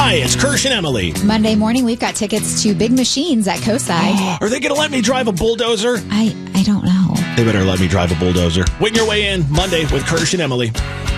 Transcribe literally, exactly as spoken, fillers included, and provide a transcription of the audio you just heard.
Hi, it's Kirsch and Emily. Monday morning, we've got tickets to Big Machines at Coastside. Are they going to let me drive a bulldozer? I, I don't know. They better let me drive a bulldozer. Wing your way in Monday with Kirsch and Emily.